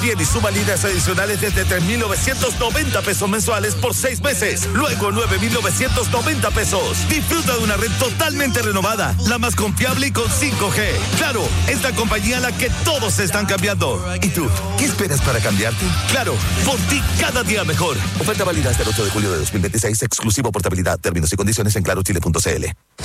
Bien, y suma líneas adicionales desde 3,990 pesos mensuales por 6 meses. Luego 9,990 pesos. Disfruta de una red totalmente renovada, la más confiable y con 5G. Claro, es la compañía a la que todos se están cambiando. ¿Y tú, qué esperas para cambiarte? Claro, por ti cada día mejor. Oferta válida hasta el 8 de julio de 2026, exclusivo portabilidad. Términos y condiciones en clarochile.cl.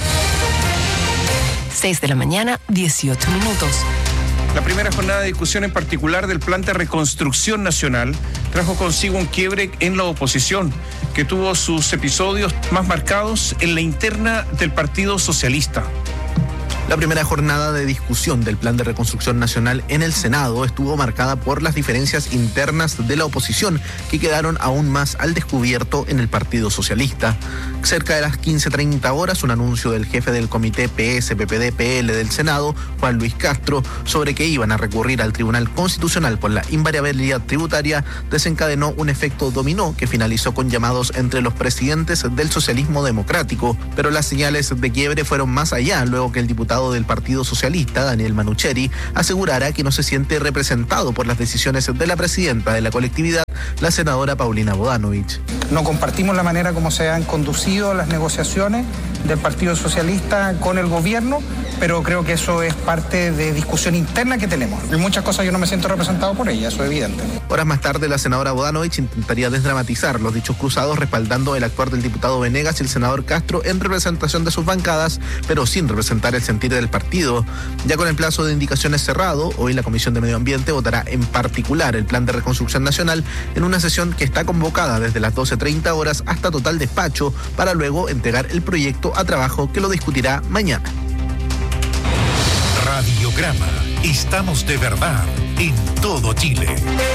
6 de la mañana, 18 minutos. La primera jornada de discusión en particular del Plan de Reconstrucción Nacional trajo consigo un quiebre en la oposición, que tuvo sus episodios más marcados en la interna del Partido Socialista. La primera jornada de discusión del Plan de Reconstrucción Nacional en el Senado estuvo marcada por las diferencias internas de la oposición, que quedaron aún más al descubierto en el Partido Socialista. Cerca de las 15:30 horas, un anuncio del jefe del comité PS-PPD-PL del Senado, Juan Luis Castro, sobre que iban a recurrir al Tribunal Constitucional por la invariabilidad tributaria, desencadenó un efecto dominó que finalizó con llamados entre los presidentes del socialismo democrático, pero las señales de quiebre fueron más allá, luego que el diputado del Partido Socialista, Daniel Manucheri, asegurara que no se siente representado por las decisiones de la presidenta de la colectividad, la senadora Paulina Bodanovich. No compartimos la manera como se han conducido las negociaciones del Partido Socialista con el gobierno, pero creo que eso es parte de discusión interna que tenemos. En muchas cosas yo no me siento representado por ella, eso es evidente. Horas más tarde, la senadora Bodanovich intentaría desdramatizar los dichos cruzados, respaldando el actuar del diputado Venegas y el senador Castro en representación de sus bancadas, pero sin representar el sentir del partido. Ya con el plazo de indicaciones cerrado, hoy la Comisión de Medio Ambiente votará en particular el Plan de Reconstrucción Nacional en una sesión que está convocada desde las 12:30 horas hasta total despacho, para luego entregar el proyecto a trabajo, que lo discutirá mañana. Radiograma. Estamos de verdad en todo Chile.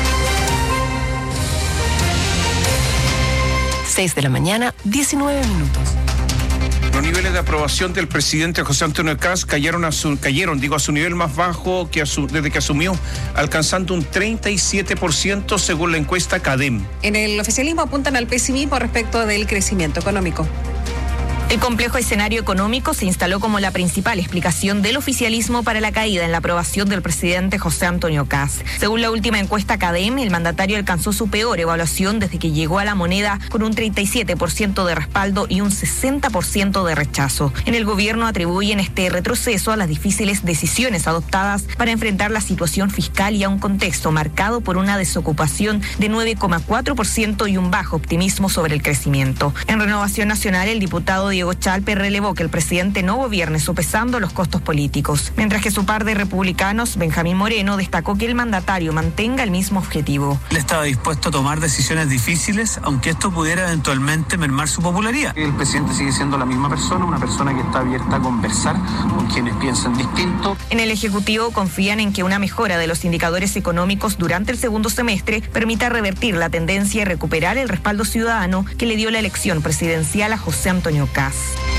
6 de la mañana, 19 minutos. Los niveles de aprobación del presidente José Antonio Kast cayeron a su nivel más bajo desde que asumió, alcanzando un 37% según la encuesta CADEM. En el oficialismo apuntan al pesimismo respecto del crecimiento económico. El complejo escenario económico se instaló como la principal explicación del oficialismo para la caída en la aprobación del presidente José Antonio Kast. Según la última encuesta CADEM, el mandatario alcanzó su peor evaluación desde que llegó a la moneda, con un 37% de respaldo y un 60% de rechazo. En el gobierno atribuyen este retroceso a las difíciles decisiones adoptadas para enfrentar la situación fiscal y a un contexto marcado por una desocupación de 9,4% y un bajo optimismo sobre el crecimiento. En Renovación Nacional, el diputado Diego Chalpe relevó que el presidente no gobierne sopesando los costos políticos, mientras que su par de republicanos, Benjamín Moreno, destacó que el mandatario mantenga el mismo objetivo. Él estaba dispuesto a tomar decisiones difíciles, aunque esto pudiera eventualmente mermar su popularidad. El presidente sigue siendo la misma persona, una persona que está abierta a conversar con quienes piensan distinto. En el Ejecutivo confían en que una mejora de los indicadores económicos durante el segundo semestre permita revertir la tendencia y recuperar el respaldo ciudadano que le dio la elección presidencial a José Antonio Kast.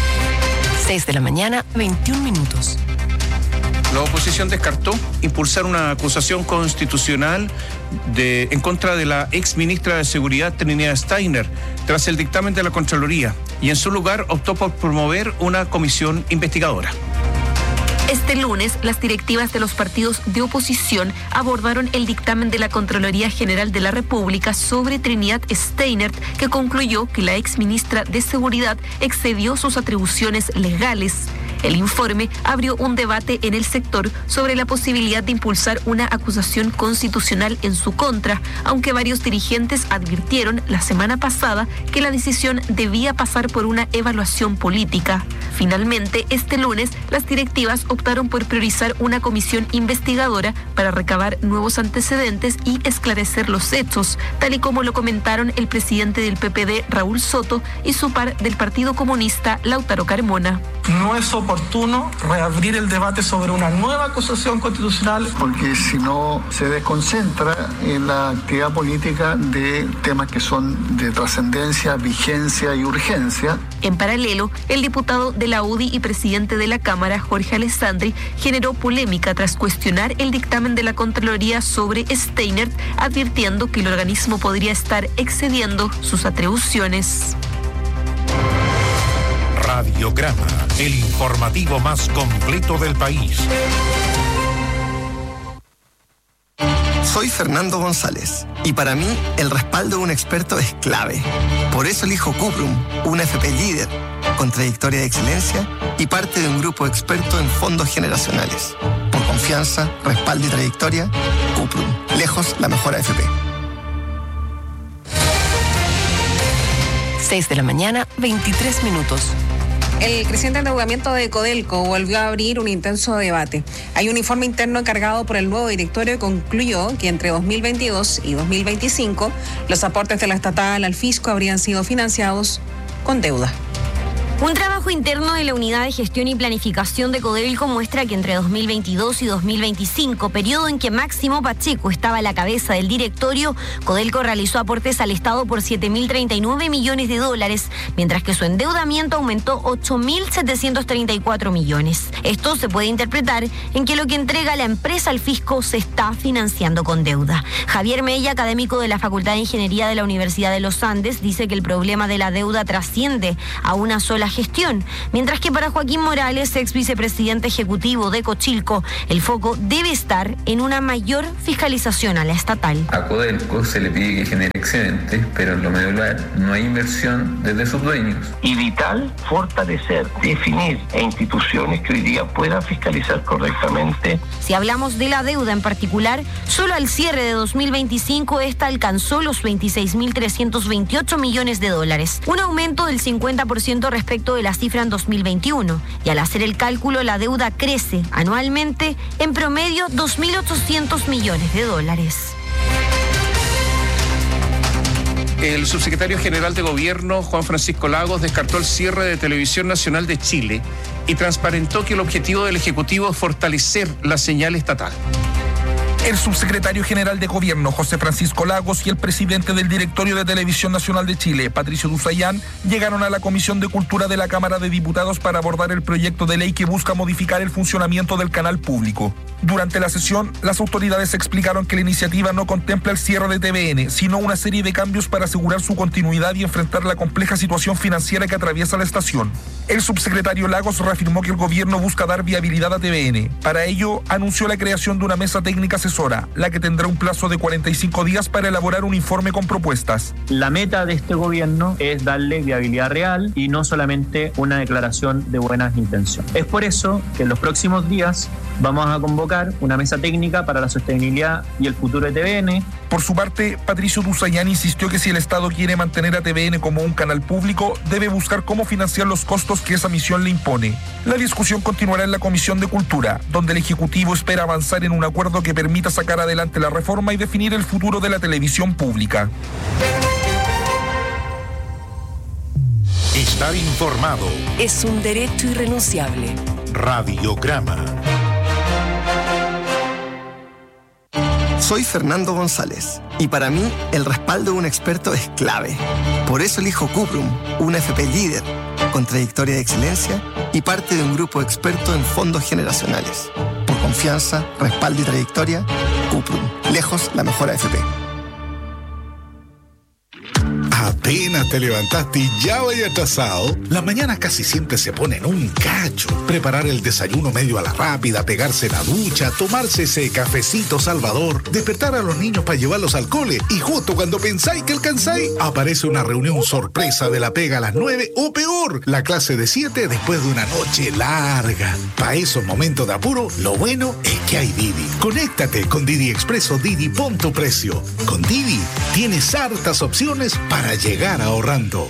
6 de la mañana, 21 minutos. La oposición descartó impulsar una acusación constitucional en contra de la ex ministra de Seguridad, Trinidad Steiner, tras el dictamen de la Contraloría, y en su lugar optó por promover una comisión investigadora. Este lunes, las directivas de los partidos de oposición abordaron el dictamen de la Contraloría General de la República sobre Trinidad Steiner, que concluyó que la exministra de Seguridad excedió sus atribuciones legales. El informe abrió un debate en el sector sobre la posibilidad de impulsar una acusación constitucional en su contra, aunque varios dirigentes advirtieron la semana pasada que la decisión debía pasar por una evaluación política. Finalmente, este lunes, las directivas optaron por priorizar una comisión investigadora para recabar nuevos antecedentes y esclarecer los hechos, tal y como lo comentaron el presidente del PPD, Raúl Soto, y su par del Partido Comunista, Lautaro Carmona. No es oportuno reabrir el debate sobre una nueva acusación constitucional, porque si no se desconcentra en la actividad política de temas que son de trascendencia, vigencia y urgencia. En paralelo, el diputado de la UDI y presidente de la Cámara, Jorge Alessandri, generó polémica tras cuestionar el dictamen de la Contraloría sobre Steiner, advirtiendo que el organismo podría estar excediendo sus atribuciones. Radiograma, el informativo más completo del país. Soy Fernando González y para mí el respaldo de un experto es clave. Por eso elijo Cuprum, una FP líder, con trayectoria de excelencia y parte de un grupo experto en fondos generacionales. Por confianza, respaldo y trayectoria, Cuprum, lejos la mejor AFP. 6 de la mañana, 23 minutos. El creciente endeudamiento de Codelco volvió a abrir un intenso debate. Hay un informe interno encargado por el nuevo directorio que concluyó que entre 2022 y 2025 los aportes de la estatal al fisco habrían sido financiados con deuda. Un trabajo interno de la Unidad de Gestión y Planificación de Codelco muestra que entre 2022 y 2025, periodo en que Máximo Pacheco estaba a la cabeza del directorio, Codelco realizó aportes al Estado por $7.039 millones, mientras que su endeudamiento aumentó 8.734 millones. Esto se puede interpretar en que lo que entrega la empresa al fisco se está financiando con deuda. Javier Mella, académico de la Facultad de Ingeniería de la Universidad de los Andes, dice que el problema de la deuda trasciende a una sola gestión, mientras que para Joaquín Morales, ex vicepresidente ejecutivo de Cochilco, el foco debe estar en una mayor fiscalización a la estatal. A Codelco se le pide que genere excedentes, pero en lo medular no hay inversión desde sus dueños. Y vital fortalecer, definir instituciones que hoy día puedan fiscalizar correctamente. Si hablamos de la deuda en particular, solo al cierre de 2025 esta alcanzó los $26.328 millones, un aumento del 50% respecto de la cifra en 2021, y al hacer el cálculo la deuda crece anualmente en promedio $2.800 millones. El subsecretario general de Gobierno, Juan Francisco Lagos, descartó el cierre de Televisión Nacional de Chile y transparentó que el objetivo del Ejecutivo es fortalecer la señal estatal. El subsecretario general de Gobierno, José Francisco Lagos, y el presidente del Directorio de Televisión Nacional de Chile, Patricio Duzayán, llegaron a la Comisión de Cultura de la Cámara de Diputados para abordar el proyecto de ley que busca modificar el funcionamiento del canal público. Durante la sesión, las autoridades explicaron que la iniciativa no contempla el cierre de TVN, sino una serie de cambios para asegurar su continuidad y enfrentar la compleja situación financiera que atraviesa la estación. El subsecretario Lagos reafirmó que el gobierno busca dar viabilidad a TVN. Para ello, anunció la creación de una mesa técnica asesora, la que tendrá un plazo de 45 días para elaborar un informe con propuestas. La meta de este gobierno es darle viabilidad real y no solamente una declaración de buenas intenciones. Es por eso que en los próximos días vamos a convocar una mesa técnica para la sostenibilidad y el futuro de TVN. Por su parte, Patricio Duzayán insistió que si el Estado quiere mantener a TVN como un canal público, debe buscar cómo financiar los costos que esa misión le impone. La discusión continuará en la Comisión de Cultura, donde el Ejecutivo espera avanzar en un acuerdo que permita sacar adelante la reforma y definir el futuro de la televisión pública. Estar informado es un derecho irrenunciable. Radiograma. Soy Fernando González y para mí el respaldo de un experto es clave. Por eso elijo Cuprum, una FP líder, con trayectoria de excelencia y parte de un grupo experto en fondos generacionales. Por confianza, respaldo y trayectoria, Cuprum, lejos la mejor AFP. Apenas te levantaste y ya vaya atrasado. Las mañanas casi siempre se ponen un cacho. Preparar el desayuno medio a la rápida, pegarse la ducha, tomarse ese cafecito salvador, despertar a los niños para llevarlos al cole y justo cuando pensáis que alcanzáis, aparece una reunión sorpresa de la pega a las 9 o peor, la clase de 7 después de una noche larga. Para esos momentos de apuro, lo bueno es que hay Didi. Conéctate con Didi Expreso Didi, pon tu precio. Con Didi tienes hartas opciones para llegar ahorrando.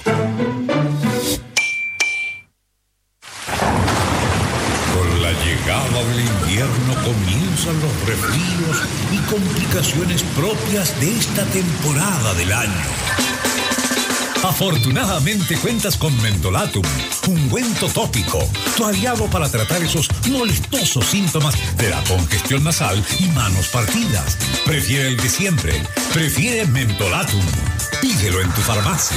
Con la llegada del invierno comienzan los resfríos y complicaciones propias de esta temporada del año. Afortunadamente cuentas con Mentolatum, ungüento tópico, tu aliado para tratar esos molestosos síntomas de la congestión nasal y manos partidas. Prefiere el de siempre, prefiere Mentolatum. Pídelo en tu farmacia.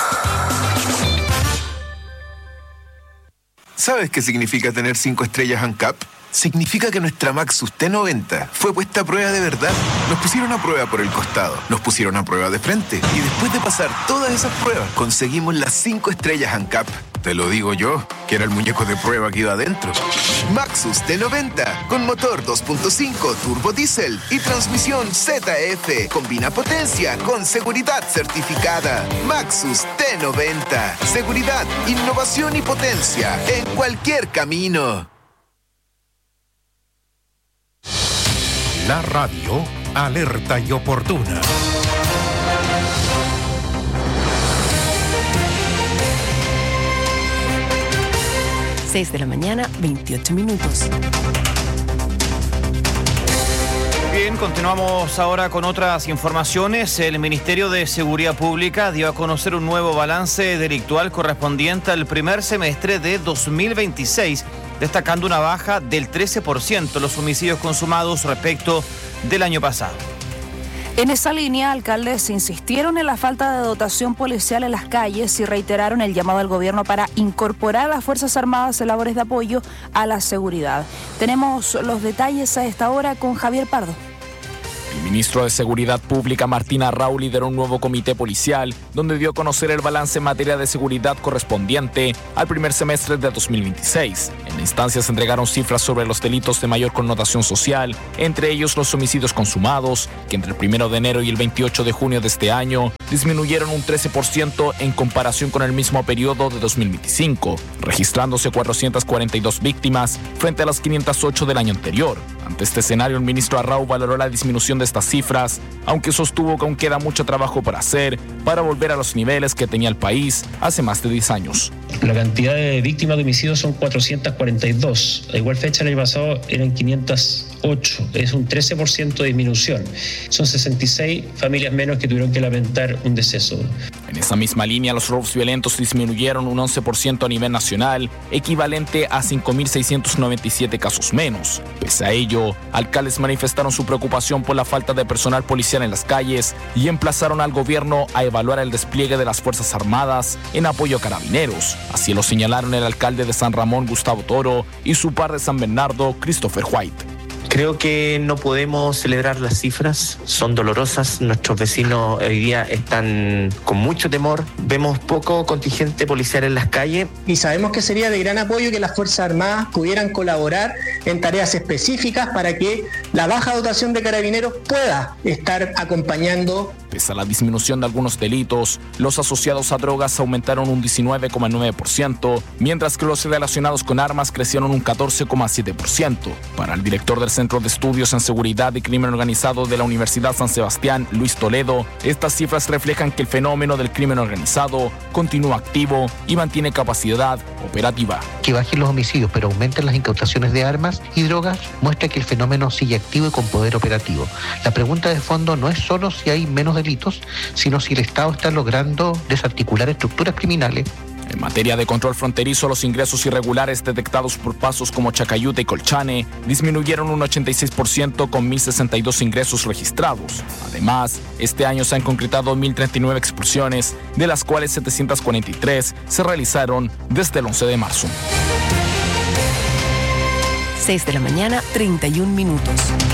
¿Sabes qué significa tener 5 estrellas ANCAP? Significa que nuestra Maxus T90 fue puesta a prueba de verdad. Nos pusieron a prueba por el costado, nos pusieron a prueba de frente y después de pasar todas esas pruebas conseguimos las 5 estrellas ANCAP. te lo digo yo, que era el muñeco de prueba que iba adentro. Maxus T90, con motor 2.5 turbo diésel y transmisión ZF. Combina potencia con seguridad certificada. Maxus T90. Seguridad, innovación y potencia en cualquier camino. La radio alerta y oportuna. 6 de la mañana, 28 minutos. Bien, continuamos ahora con otras informaciones. El Ministerio de Seguridad Pública dio a conocer un nuevo balance delictual correspondiente al primer semestre de 2026, destacando una baja del 13% en los homicidios consumados respecto del año pasado. En esa línea, alcaldes insistieron en la falta de dotación policial en las calles y reiteraron el llamado al gobierno para incorporar a las Fuerzas Armadas en labores de apoyo a la seguridad. Tenemos los detalles a esta hora con Javier Pardo. El ministro de Seguridad Pública, Martín Arrau, lideró un nuevo comité policial donde dio a conocer el balance en materia de seguridad correspondiente al primer semestre de 2026. En la instancia se entregaron cifras sobre los delitos de mayor connotación social, entre ellos los homicidios consumados, que entre el 1 de enero y el 28 de junio de este año disminuyeron un 13% en comparación con el mismo periodo de 2025, registrándose 442 víctimas frente a las 508 del año anterior. Ante este escenario, el ministro Arrau valoró la disminución de estas cifras, aunque sostuvo que aún queda mucho trabajo por hacer para volver a los niveles que tenía el país hace más de 10 años. La cantidad de víctimas de homicidios son 442. A igual fecha el año pasado eran 508. Es un 13% de disminución. Son 66 familias menos que tuvieron que lamentar un deceso. En esa misma línea, los robos violentos disminuyeron un 11% a nivel nacional, equivalente a 5.697 casos menos. Pese a ello, alcaldes manifestaron su preocupación por la falta de personal policial en las calles y emplazaron al gobierno a evaluar el despliegue de las Fuerzas Armadas en apoyo a carabineros. Así lo señalaron el alcalde de San Ramón, Gustavo Toro, y su par de San Bernardo, Christopher White. Creo que no podemos celebrar las cifras, son dolorosas. Nuestros vecinos hoy día están con mucho temor. Vemos poco contingente policial en las calles. Y sabemos que sería de gran apoyo que las Fuerzas Armadas pudieran colaborar en tareas específicas para que la baja dotación de carabineros pueda estar acompañando. Pese a la disminución de algunos delitos, los asociados a drogas aumentaron un 19,9%, mientras que los relacionados con armas crecieron un 14,7%. Para el director del Centro de Estudios en Seguridad y Crimen Organizado de la Universidad San Sebastián, Luis Toledo, estas cifras reflejan que el fenómeno del crimen organizado continúa activo y mantiene capacidad operativa. Que bajen los homicidios, pero aumenten las incautaciones de armas y drogas, muestra que el fenómeno sigue activo y con poder operativo. La pregunta de fondo no es solo si hay menos delitos, sino si el Estado está logrando desarticular estructuras criminales. En materia de control fronterizo, los ingresos irregulares detectados por pasos como Chacayuta y Colchane disminuyeron un 86% con 1.062 ingresos registrados. Además, este año se han concretado 1.039 expulsiones, de las cuales 743 se realizaron desde el 11 de marzo. 6 de la mañana, 31 minutos.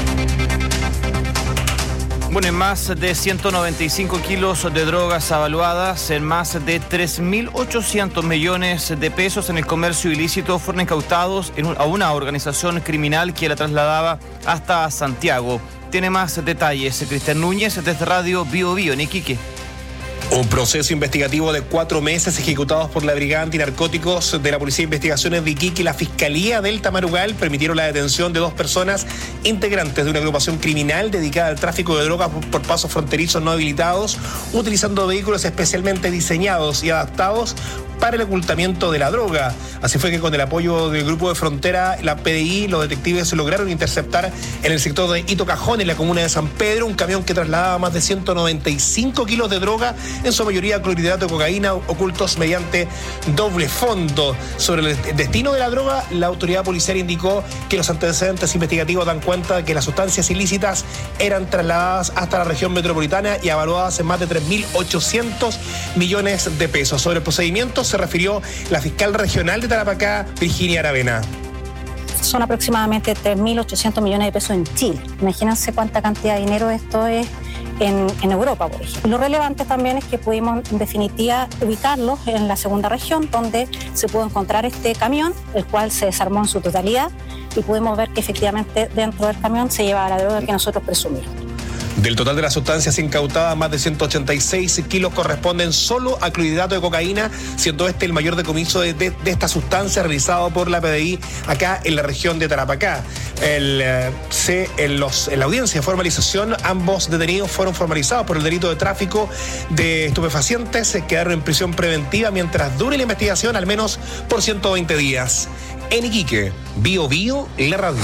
Bueno, en más de 195 kilos de drogas avaluadas en más de 3.800 millones de pesos en el comercio ilícito fueron incautados a una organización criminal que la trasladaba hasta Santiago. Tiene más detalles Cristian Núñez desde Radio Bio Bio en Iquique. Un proceso investigativo de 4 meses ejecutados por la Brigada Antinarcóticos de la Policía de Investigaciones de Iquique y la Fiscalía del Tamarugal permitieron la detención de 2 personas integrantes de una agrupación criminal dedicada al tráfico de drogas por pasos fronterizos no habilitados, utilizando vehículos especialmente diseñados y adaptados para el ocultamiento de la droga. Así fue que con el apoyo del Grupo de Frontera, la PDI, los detectives lograron interceptar en el sector de Hito Cajón, en la comuna de San Pedro, un camión que trasladaba más de 195 kilos de droga, en su mayoría clorhidrato de cocaína, ocultos mediante doble fondo. Sobre el destino de la droga, la autoridad policial indicó que los antecedentes investigativos dan cuenta de que las sustancias ilícitas eran trasladadas hasta la región metropolitana y evaluadas en más de 3.800 millones de pesos. Sobre el procedimiento se refirió la fiscal regional de Tarapacá, Virginia Aravena. Son aproximadamente 3.800 millones de pesos en Chile. Imagínense cuánta cantidad de dinero esto es en Europa, por ejemplo. Lo relevante también es que pudimos en definitiva ubicarlos en la segunda región, donde se pudo encontrar este camión, el cual se desarmó en su totalidad, y pudimos ver que efectivamente dentro del camión se llevaba la droga que nosotros presumimos. Del total de las sustancias incautadas, más de 186 kilos corresponden solo a clorhidrato de cocaína, siendo este el mayor decomiso de esta sustancia realizado por la PDI acá en la región de Tarapacá. En la audiencia de formalización, ambos detenidos fueron formalizados por el delito de tráfico de estupefacientes, se quedaron en prisión preventiva mientras dure la investigación, al menos por 120 días. En Iquique, Bio Bio, la radio.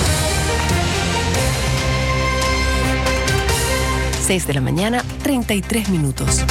6 de la mañana, 33 minutos.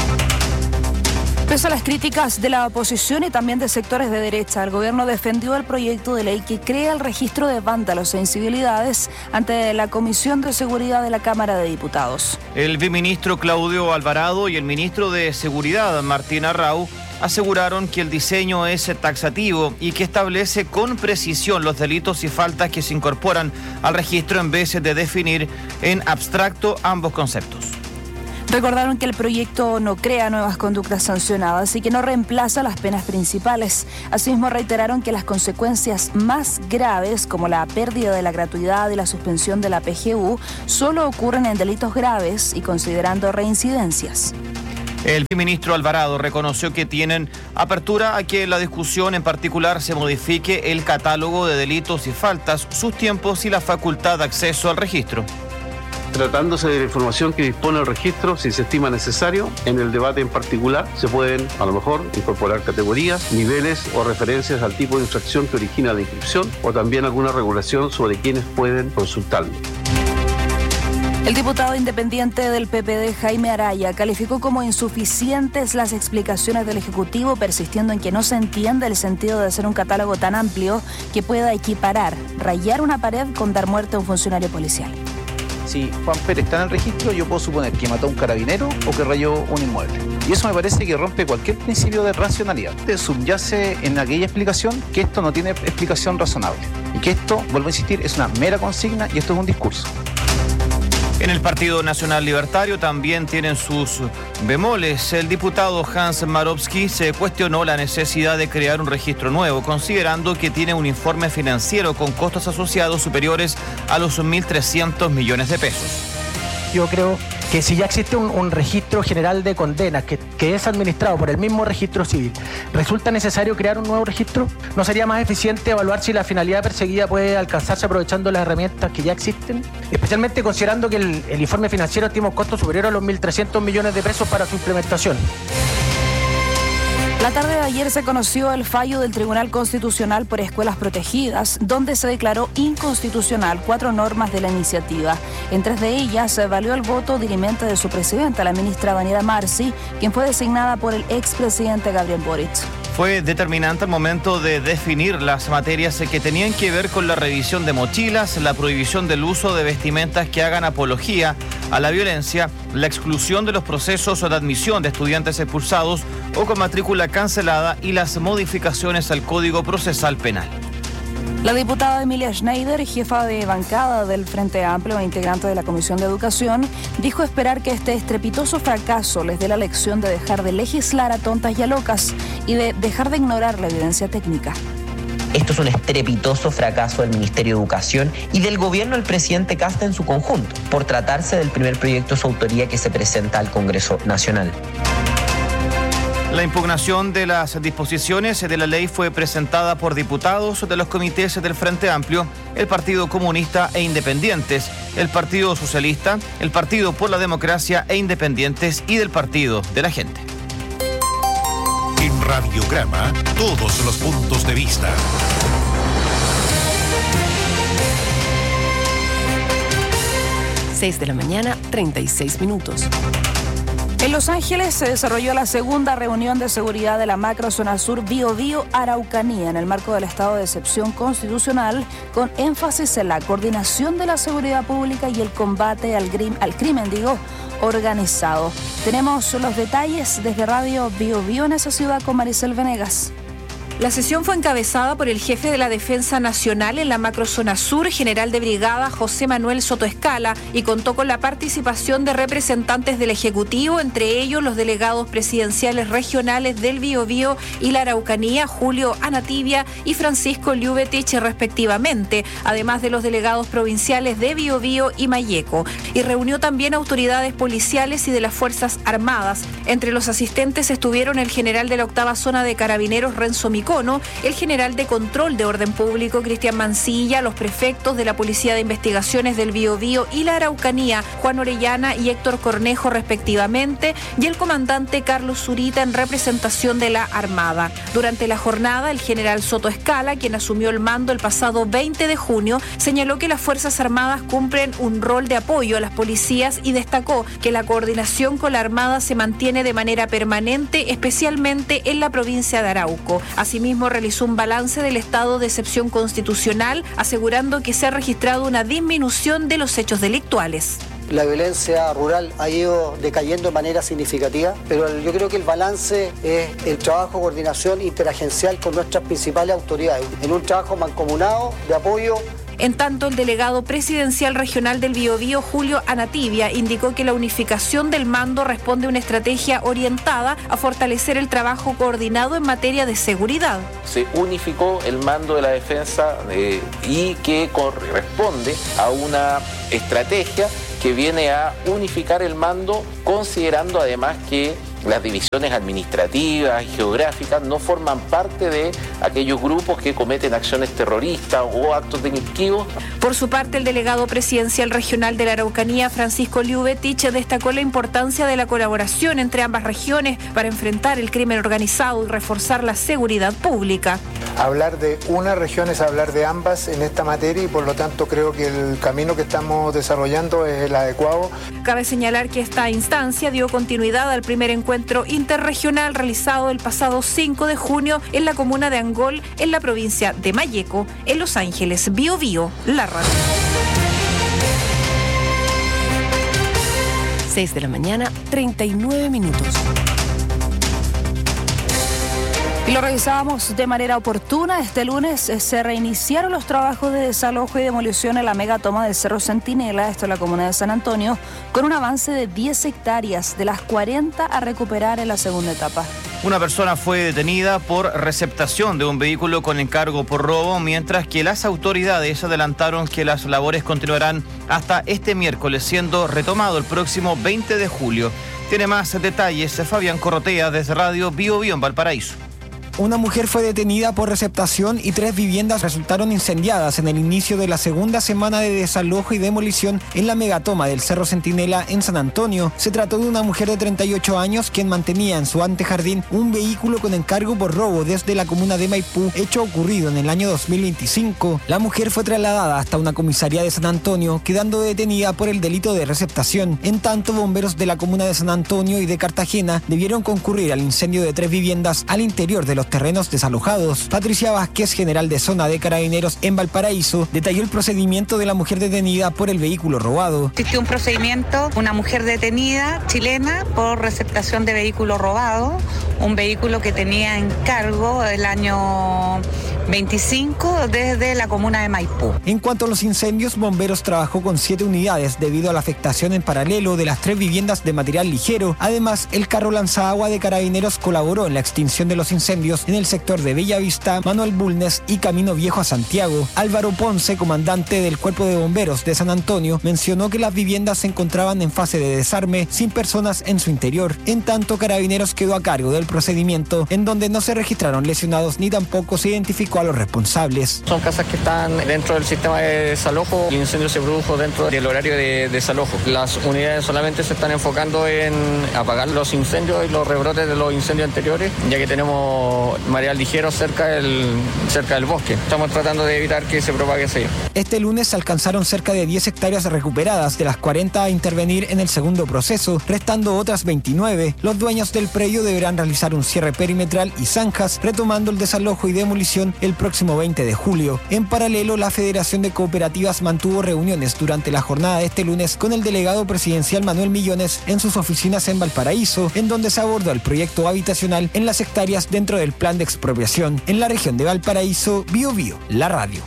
Pese a las críticas de la oposición y también de sectores de derecha, el gobierno defendió el proyecto de ley que crea el registro de vándalos e incivilidades ante la Comisión de Seguridad de la Cámara de Diputados. El viceministro Claudio Alvarado y el ministro de Seguridad, Martín Arrau, aseguraron que el diseño es taxativo y que establece con precisión los delitos y faltas que se incorporan al registro en vez de definir en abstracto ambos conceptos. Recordaron que el proyecto no crea nuevas conductas sancionadas y que no reemplaza las penas principales. Asimismo, reiteraron que las consecuencias más graves, como la pérdida de la gratuidad y la suspensión de la PGU, solo ocurren en delitos graves y considerando reincidencias. El ministro Alvarado reconoció que tienen apertura a que la discusión en particular se modifique el catálogo de delitos y faltas, sus tiempos y la facultad de acceso al registro. Tratándose de la información que dispone el registro, si se estima necesario, en el debate en particular se pueden, a lo mejor, incorporar categorías, niveles o referencias al tipo de infracción que origina la inscripción o también alguna regulación sobre quienes pueden consultarlo. El diputado independiente del PPD, Jaime Araya, calificó como insuficientes las explicaciones del Ejecutivo, persistiendo en que no se entiende el sentido de hacer un catálogo tan amplio que pueda equiparar, rayar una pared con dar muerte a un funcionario policial. Si Juan Pérez está en el registro, yo puedo suponer que mató a un carabinero o que rayó un inmueble. Y eso me parece que rompe cualquier principio de racionalidad. Subyace en aquella explicación que esto no tiene explicación razonable. Y que esto, vuelvo a insistir, es una mera consigna y esto es un discurso. En el Partido Nacional Libertario también tienen sus bemoles. El diputado Hans Marowski se cuestionó la necesidad de crear un registro nuevo, considerando que tiene un informe financiero con costos asociados superiores a los 1.300 millones de pesos. Yo creo que si ya existe un registro general de condenas que es administrado por el mismo registro civil, ¿resulta necesario crear un nuevo registro? ¿No sería más eficiente evaluar si la finalidad perseguida puede alcanzarse aprovechando las herramientas que ya existen? Especialmente considerando que el informe financiero estima un costo superior a los 1.300 millones de pesos para su implementación. La tarde de ayer se conoció el fallo del Tribunal Constitucional por Escuelas Protegidas, donde se declaró inconstitucional 4 normas de la iniciativa. En 3 de ellas se valió el voto dirimente de su presidenta, la ministra Daniela Marci, quien fue designada por el expresidente Gabriel Boric. Fue determinante al momento de definir las materias que tenían que ver con la revisión de mochilas, la prohibición del uso de vestimentas que hagan apología a la violencia, la exclusión de los procesos de admisión de estudiantes expulsados o con matrícula cancelada y las modificaciones al Código Procesal Penal. La diputada Emilia Schneider, jefa de bancada del Frente Amplio e integrante de la Comisión de Educación, dijo esperar que este estrepitoso fracaso les dé la lección de dejar de legislar a tontas y a locas y de dejar de ignorar la evidencia técnica. Esto es un estrepitoso fracaso del Ministerio de Educación y del gobierno del presidente Kast en su conjunto, por tratarse del primer proyecto de su autoría que se presenta al Congreso Nacional. La impugnación de las disposiciones de la ley fue presentada por diputados de los comités del Frente Amplio, el Partido Comunista e Independientes, el Partido Socialista, el Partido por la Democracia e Independientes y del Partido de la Gente. En Radiograma, todos los puntos de vista. Seis de la mañana, 36 minutos. En Los Ángeles se desarrolló la segunda reunión de seguridad de la macrozona sur Bio Bio Araucanía en el marco del estado de excepción constitucional, con énfasis en la coordinación de la seguridad pública y el combate al crimen organizado. Tenemos los detalles desde Radio Bio Bio en esa ciudad con Maricel Venegas. La sesión fue encabezada por el jefe de la Defensa Nacional en la macrozona sur, general de brigada José Manuel Soto Escala, y contó con la participación de representantes del Ejecutivo, entre ellos los delegados presidenciales regionales del Biobío y la Araucanía, Julio Anativia y Francisco Liubetich, respectivamente, además de los delegados provinciales de Biobío y Malleco, y reunió también autoridades policiales y de las Fuerzas Armadas. Entre los asistentes estuvieron el general de la 8ª Zona de Carabineros, Renzo Micono, el general de Control de Orden Público, Cristian Mancilla, los prefectos de la Policía de Investigaciones del Biobío y la Araucanía, Juan Orellana y Héctor Cornejo, respectivamente, y el comandante Carlos Zurita en representación de la Armada. Durante la jornada, el general Soto Escala, quien asumió el mando el pasado 20 de junio, señaló que las Fuerzas Armadas cumplen un rol de apoyo a las policías y destacó que la coordinación con la Armada se mantiene de manera permanente, especialmente en la provincia de Arauco. Asimismo, realizó un balance del estado de excepción constitucional, asegurando que se ha registrado una disminución de los hechos delictuales. La violencia rural ha ido decayendo de manera significativa, pero yo creo que el balance es el trabajo, coordinación interagencial con nuestras principales autoridades, en un trabajo mancomunado de apoyo. En tanto, el delegado presidencial regional del Biobío, Julio Anativia, indicó que la unificación del mando responde a una estrategia orientada a fortalecer el trabajo coordinado en materia de seguridad. Se unificó el mando de la defensa y que corresponde a una estrategia que viene a unificar el mando, considerando además que las divisiones administrativas y geográficas no forman parte de aquellos grupos que cometen acciones terroristas o actos delictivos. Por su parte, el delegado presidencial regional de la Araucanía, Francisco Liubetich, destacó la importancia de la colaboración entre ambas regiones para enfrentar el crimen organizado y reforzar la seguridad pública. Hablar de una región es hablar de ambas en esta materia y por lo tanto creo que el camino que estamos desarrollando es el adecuado. Cabe señalar que esta instancia dio continuidad al primer encuentro interregional realizado el pasado 5 de junio en la comuna de Angol, en la provincia de Malleco, en Los Ángeles. Biobío, la radio. 6 de la mañana, 39 minutos. Y lo revisábamos de manera oportuna. Este lunes se reiniciaron los trabajos de desalojo y demolición en la megatoma del Cerro Centinela, esto en la comuna de San Antonio, con un avance de 10 hectáreas de las 40 a recuperar en la segunda etapa. Una persona fue detenida por receptación de un vehículo con encargo por robo, mientras que las autoridades adelantaron que las labores continuarán hasta este miércoles, siendo retomado el próximo 20 de julio. Tiene más detalles Fabián Corrotea desde Radio Biobío en Valparaíso. Una mujer fue detenida por receptación y 3 viviendas resultaron incendiadas en el inicio de la segunda semana de desalojo y demolición en la megatoma del Cerro Centinela en San Antonio. Se trató de una mujer de 38 años quien mantenía en su antejardín un vehículo con encargo por robo desde la comuna de Maipú, hecho ocurrido en el año 2025. La mujer fue trasladada hasta una comisaría de San Antonio, quedando detenida por el delito de receptación. En tanto, bomberos de la comuna de San Antonio y de Cartagena debieron concurrir al incendio de 3 viviendas al interior de los terrenos desalojados. Patricia Vázquez, general de zona de Carabineros en Valparaíso, detalló el procedimiento de la mujer detenida por el vehículo robado. Existió un procedimiento, una mujer detenida chilena por receptación de vehículo robado, un vehículo que tenía en cargo el año 25 desde la comuna de Maipú. En cuanto a los incendios, bomberos trabajó con 7 unidades debido a la afectación en paralelo de las 3 viviendas de material ligero. Además, el carro lanzaagua de Carabineros colaboró en la extinción de los incendios en el sector de Bellavista, Manuel Bulnes y Camino Viejo a Santiago. Álvaro Ponce, comandante del Cuerpo de Bomberos de San Antonio, mencionó que las viviendas se encontraban en fase de desarme sin personas en su interior. En tanto, Carabineros quedó a cargo del procedimiento, en donde no se registraron lesionados ni tampoco se identificó a los responsables. Son casas que están dentro del sistema de desalojo. El incendio se produjo dentro del horario de desalojo. Las unidades solamente se están enfocando en apagar los incendios y los rebrotes de los incendios anteriores, ya que tenemos material ligero cerca del bosque. Estamos tratando de evitar que se propague ese. Este lunes se alcanzaron cerca de 10 hectáreas recuperadas, de las 40 a intervenir en el segundo proceso, restando otras 29. Los dueños del predio deberán realizar un cierre perimetral y zanjas, retomando el desalojo y demolición el el próximo 20 de julio. En paralelo, la Federación de Cooperativas mantuvo reuniones durante la jornada de este lunes con el delegado presidencial Manuel Millones en sus oficinas en Valparaíso, en donde se abordó el proyecto habitacional en las hectáreas dentro del plan de expropiación. En la región de Valparaíso, Bio Bio, la radio.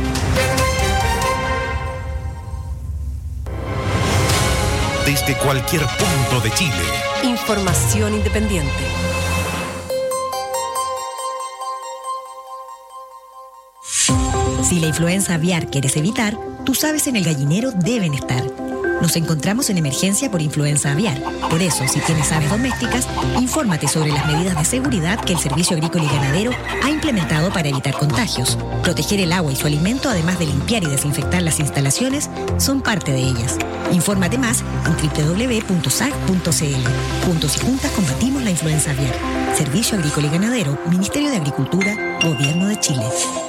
Desde cualquier punto de Chile. Información independiente. Si la influenza aviar quieres evitar, tus aves en el gallinero deben estar. Nos encontramos en emergencia por influenza aviar. Por eso, si tienes aves domésticas, infórmate sobre las medidas de seguridad que el Servicio Agrícola y Ganadero ha implementado para evitar contagios. Proteger el agua y su alimento, además de limpiar y desinfectar las instalaciones, son parte de ellas. Infórmate más en www.sag.cl. Juntos y juntas combatimos la influenza aviar. Servicio Agrícola y Ganadero, Ministerio de Agricultura, Gobierno de Chile.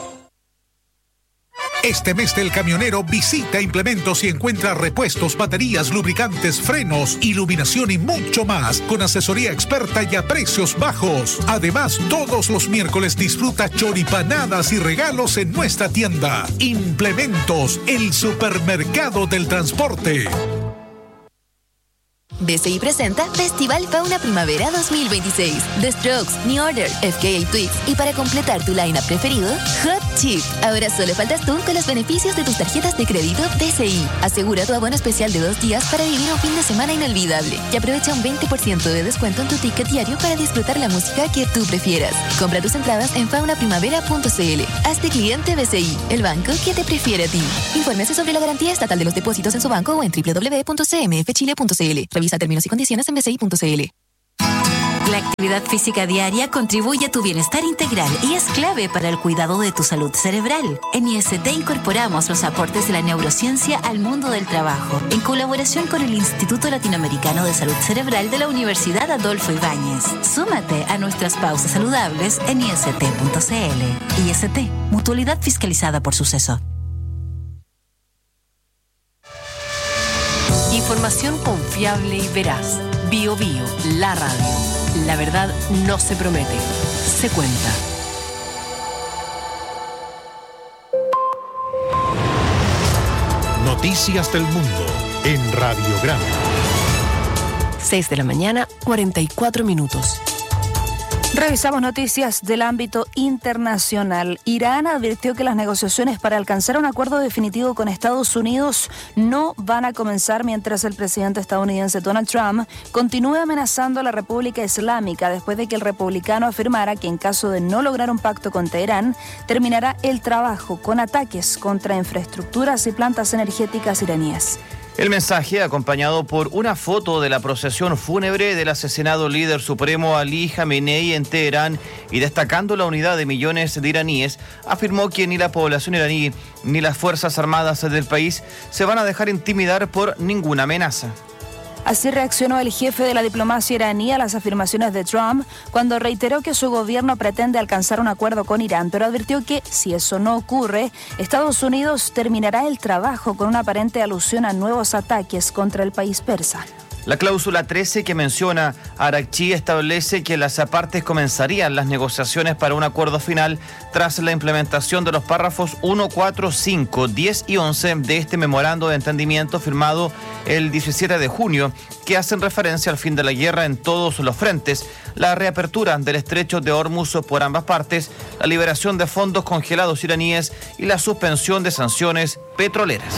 Este mes del camionero visita Implementos y encuentra repuestos, baterías, lubricantes, frenos, iluminación y mucho más con asesoría experta y a precios bajos. Además, todos los miércoles disfruta choripanadas y regalos en nuestra tienda. Implementos, el supermercado del transporte. BCI presenta Festival Fauna Primavera 2026. The Strokes, New Order, FKA Twigs y para completar tu line-up preferido, Hot Chip. Ahora solo faltas tú con los beneficios de tus tarjetas de crédito BCI. Asegura tu abono especial de 2 días para vivir un fin de semana inolvidable y aprovecha un 20% de descuento en tu ticket diario para disfrutar la música que tú prefieras. Compra tus entradas en faunaprimavera.cl. Hazte cliente BCI, el banco que te prefiere a ti. Infórmese sobre la garantía estatal de los depósitos en su banco o en www.cmfchile.cl. Revisa términos y condiciones en bci.cl. La actividad física diaria contribuye a tu bienestar integral y es clave para el cuidado de tu salud cerebral. En IST incorporamos los aportes de la neurociencia al mundo del trabajo, en colaboración con el Instituto Latinoamericano de Salud Cerebral de la Universidad Adolfo Ibáñez. Súmate a nuestras pausas saludables en ist.cl. IST, mutualidad fiscalizada por Suceso. Información confiable y veraz. Bio Bio, la radio. La verdad no se promete, se cuenta. Noticias del mundo en Radiograma. 6 de la mañana, 44 minutos. Revisamos noticias del ámbito internacional. Irán advirtió que las negociaciones para alcanzar un acuerdo definitivo con Estados Unidos no van a comenzar mientras el presidente estadounidense Donald Trump continúe amenazando a la República Islámica después de que el republicano afirmara que en caso de no lograr un pacto con Teherán, terminará el trabajo con ataques contra infraestructuras y plantas energéticas iraníes. El mensaje, acompañado por una foto de la procesión fúnebre del asesinado líder supremo Ali Khamenei en Teherán y destacando la unidad de millones de iraníes, afirmó que ni la población iraní ni las Fuerzas Armadas del país se van a dejar intimidar por ninguna amenaza. Así reaccionó el jefe de la diplomacia iraní a las afirmaciones de Trump cuando reiteró que su gobierno pretende alcanzar un acuerdo con Irán, pero advirtió que, si eso no ocurre, Estados Unidos terminará el trabajo con una aparente alusión a nuevos ataques contra el país persa. La cláusula 13 que menciona Arakchi establece que las partes comenzarían las negociaciones para un acuerdo final tras la implementación de los párrafos 1, 4, 5, 10 y 11 de este memorando de entendimiento firmado el 17 de junio, que hacen referencia al fin de la guerra en todos los frentes, la reapertura del estrecho de Hormuz por ambas partes, la liberación de fondos congelados iraníes y la suspensión de sanciones petroleras.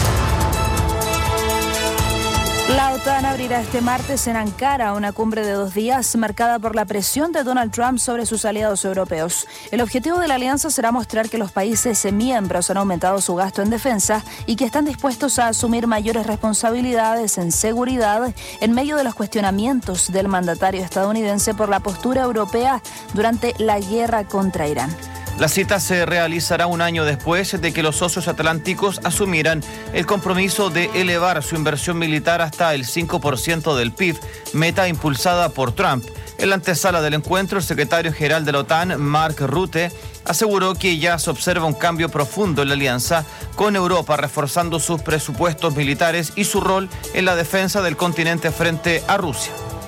La OTAN abrirá este martes en Ankara una cumbre de 2 días marcada por la presión de Donald Trump sobre sus aliados europeos. El objetivo de la alianza será mostrar que los países miembros han aumentado su gasto en defensa y que están dispuestos a asumir mayores responsabilidades en seguridad en medio de los cuestionamientos del mandatario estadounidense por la postura europea durante la guerra contra Irán. La cita se realizará un año después de que los socios atlánticos asumieran el compromiso de elevar su inversión militar hasta el 5% del PIB, meta impulsada por Trump. En la antesala del encuentro, el secretario general de la OTAN, Mark Rutte, aseguró que ya se observa un cambio profundo en la alianza, con Europa reforzando sus presupuestos militares y su rol en la defensa del continente frente a Rusia.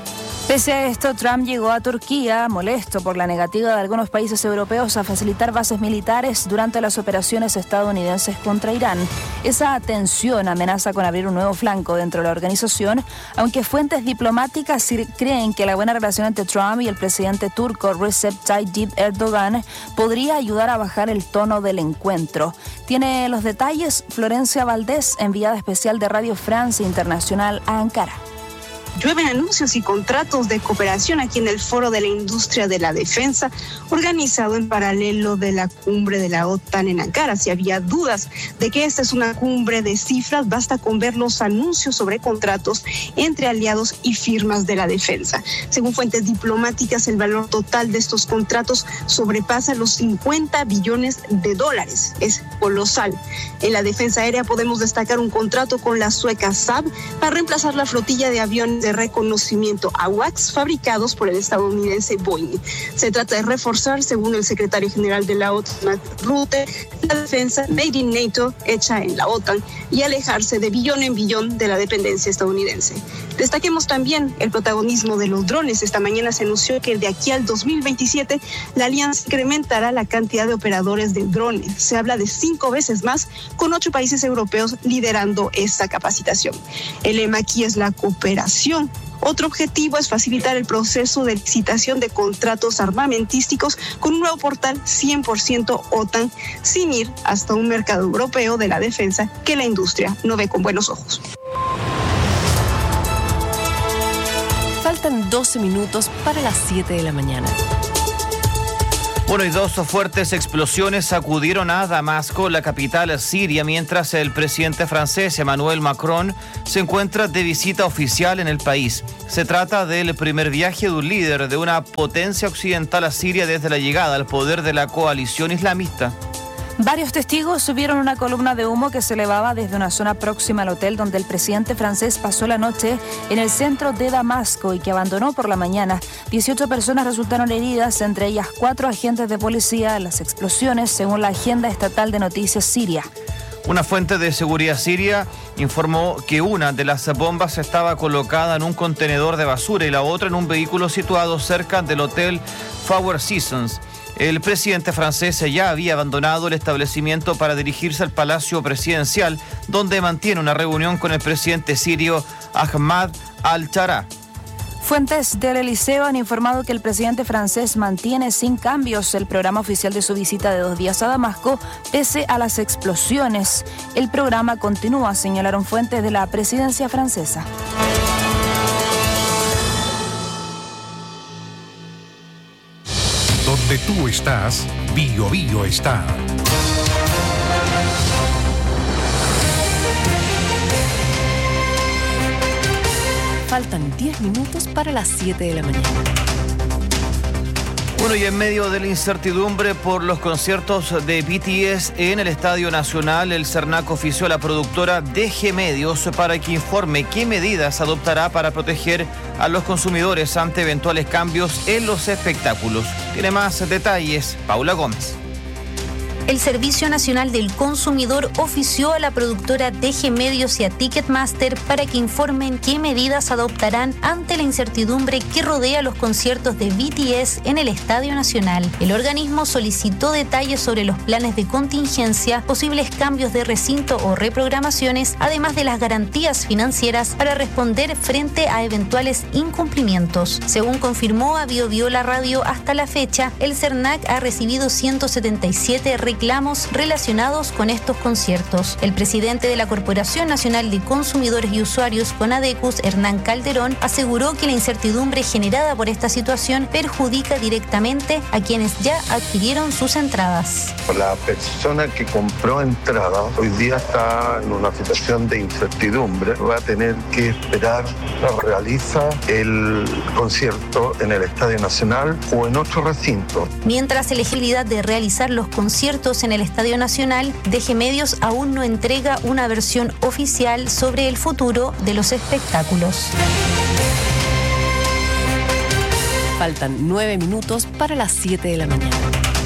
Pese a esto, Trump llegó a Turquía molesto por la negativa de algunos países europeos a facilitar bases militares durante las operaciones estadounidenses contra Irán. Esa tensión amenaza con abrir un nuevo flanco dentro de la organización, aunque fuentes diplomáticas creen que la buena relación entre Trump y el presidente turco Recep Tayyip Erdogan podría ayudar a bajar el tono del encuentro. Tiene los detalles Florencia Valdés, enviada especial de Radio France Internacional a Ankara. Llueven anuncios y contratos de cooperación aquí en el Foro de la Industria de la Defensa, organizado en paralelo de la cumbre de la OTAN en Ankara. Si había dudas de que esta es una cumbre de cifras, basta con ver los anuncios sobre contratos entre aliados y firmas de la defensa. Según fuentes diplomáticas, el valor total de estos contratos sobrepasa los 50 billones de dólares. Es colosal. En la defensa aérea podemos destacar un contrato con la sueca Saab para reemplazar la flotilla de aviones de reconocimiento AWACS fabricados por el estadounidense Boeing. Se trata de reforzar, según el secretario general de la OTAN, Mark Rutte, la defensa made in NATO hecha en la OTAN y alejarse de billón en billón de la dependencia estadounidense. Destaquemos también el protagonismo de los drones. Esta mañana se anunció que de aquí al 2027 la alianza incrementará la cantidad de operadores de drones. Se habla de 5 veces más, con 8 países europeos liderando esta capacitación. El lema aquí es la cooperación. Otro objetivo es facilitar el proceso de licitación de contratos armamentísticos con un nuevo portal 100% OTAN, sin ir hasta un mercado europeo de la defensa que la industria no ve con buenos ojos. Faltan 12 minutos para las 7 de la mañana. Bueno, y 2 fuertes explosiones sacudieron a Damasco, la capital siria, mientras el presidente francés Emmanuel Macron se encuentra de visita oficial en el país. Se trata del primer viaje de un líder de una potencia occidental a Siria desde la llegada al poder de la coalición islamista. Varios testigos vieron una columna de humo que se elevaba desde una zona próxima al hotel donde el presidente francés pasó la noche en el centro de Damasco y que abandonó por la mañana. 18 personas resultaron heridas, entre ellas 4 agentes de policía en las explosiones, según la agenda estatal de noticias siria. Una fuente de seguridad siria informó que una de las bombas estaba colocada en un contenedor de basura y la otra en un vehículo situado cerca del hotel Four Seasons. El presidente francés ya había abandonado el establecimiento para dirigirse al Palacio Presidencial, donde mantiene una reunión con el presidente sirio Ahmad al-Shara. Fuentes del Eliseo han informado que el presidente francés mantiene sin cambios el programa oficial de su visita de 2 días a Damasco, pese a las explosiones. El programa continúa, señalaron fuentes de la presidencia francesa. Donde tú estás, Bio Bio está. Faltan 10 minutos para las 7 de la mañana. Bueno, y en medio de la incertidumbre por los conciertos de BTS en el Estadio Nacional, el CERNAC ofició a la productora DG Medios para que informe qué medidas adoptará para proteger a los consumidores ante eventuales cambios en los espectáculos. Tiene más detalles Paula Gómez. El Servicio Nacional del Consumidor ofició a la productora DG Medios y a Ticketmaster para que informen qué medidas adoptarán ante la incertidumbre que rodea los conciertos de BTS en el Estadio Nacional. El organismo solicitó detalles sobre los planes de contingencia, posibles cambios de recinto o reprogramaciones, además de las garantías financieras para responder frente a eventuales incumplimientos. Según confirmó a Bio Bio la radio, hasta la fecha, el CERNAC ha recibido 177 reclamos relacionados con estos conciertos. El presidente de la Corporación Nacional de Consumidores y Usuarios, CONADECUS, Hernán Calderón, aseguró que la incertidumbre generada por esta situación perjudica directamente a quienes ya adquirieron sus entradas. La persona que compró entradas hoy día está en una situación de incertidumbre. Va a tener que esperar a realizar el concierto en el Estadio Nacional o en otro recinto. Mientras la elegibilidad de realizar los conciertos en el Estadio Nacional, DG Medios aún no entrega una versión oficial sobre el futuro de los espectáculos. Faltan 9 minutos para las 7 de la mañana.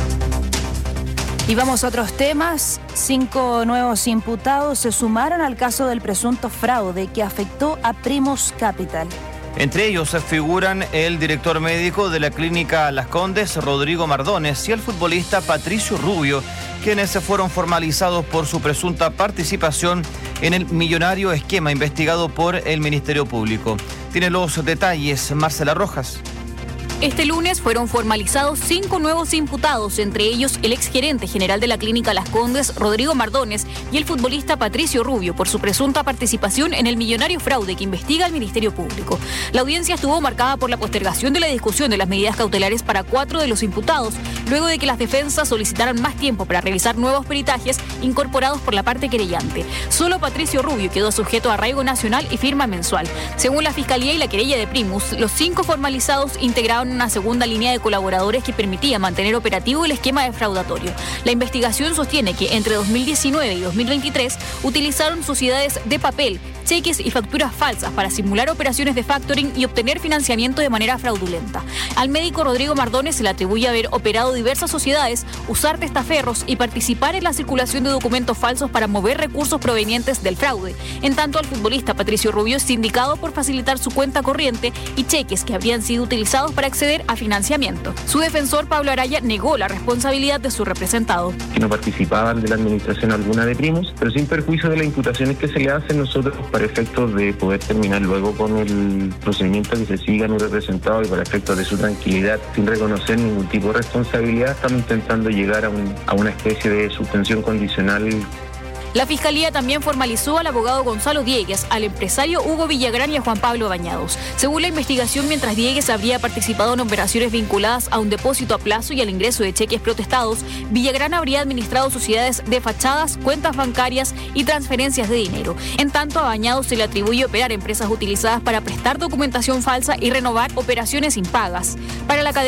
Y vamos a otros temas. 5 nuevos imputados se sumaron al caso del presunto fraude que afectó a Primus Capital. Entre ellos figuran el director médico de la clínica Las Condes, Rodrigo Mardones, y el futbolista Patricio Rubio, quienes fueron formalizados por su presunta participación en el millonario esquema investigado por el Ministerio Público. Tiene los detalles Marcela Rojas. Este lunes fueron formalizados 5 nuevos imputados, entre ellos el exgerente general de la clínica Las Condes, Rodrigo Mardones, y el futbolista Patricio Rubio, por su presunta participación en el millonario fraude que investiga el Ministerio Público. La audiencia estuvo marcada por la postergación de la discusión de las medidas cautelares para 4 de los imputados, luego de que las defensas solicitaran más tiempo para realizar nuevos peritajes incorporados por la parte querellante. Solo Patricio Rubio quedó sujeto a arraigo nacional y firma mensual. Según la Fiscalía y la querella de Primus, los 5 formalizados integraron una segunda línea de colaboradores que permitía mantener operativo el esquema defraudatorio. La investigación sostiene que entre 2019 y 2023 utilizaron sociedades de papel, cheques y facturas falsas para simular operaciones de factoring y obtener financiamiento de manera fraudulenta. Al médico Rodrigo Mardones se le atribuye haber operado diversas sociedades, usar testaferros y participar en la circulación de documentos falsos para mover recursos provenientes del fraude. En tanto, al futbolista Patricio Rubio es sindicado por facilitar su cuenta corriente y cheques que habrían sido utilizados para acceder a financiamiento. Su defensor, Pablo Araya, negó la responsabilidad de su representado. Que no participaban de la administración alguna de Primus, pero sin perjuicio de las imputaciones que se le hacen, nosotros, para efectos de poder terminar luego con el procedimiento que se siga en un representado y para efectos de su tranquilidad, sin reconocer ningún tipo de responsabilidad, estamos intentando llegar a una especie de suspensión condicional. La Fiscalía también formalizó al abogado Gonzalo Diegues, al empresario Hugo Villagrán y a Juan Pablo Bañados. Según la investigación, mientras Diegues habría participado en operaciones vinculadas a un depósito a plazo y al ingreso de cheques protestados, Villagrán habría administrado sociedades de fachadas, cuentas bancarias y transferencias de dinero. En tanto, a Bañados se le atribuye operar empresas utilizadas para prestar documentación falsa y renovar operaciones impagas. Para la cadena